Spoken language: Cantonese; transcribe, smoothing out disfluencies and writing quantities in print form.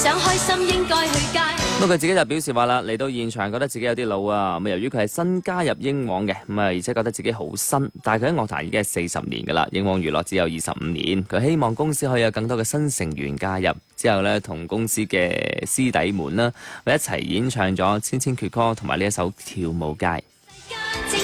想開心應該去街。 咁佢自己就表示話啦，嚟到現場覺得自己有啲老啊。咁由於佢係新加入英皇嘅，而且覺得自己好新，但係佢喺樂壇已經係40年噶啦，英皇娛樂只有25年。佢希望公司可以有更多嘅新成員加入，之後呢，同公司嘅師弟們啦，一齊演唱咗《千千闕歌》同埋呢一首《跳舞街》。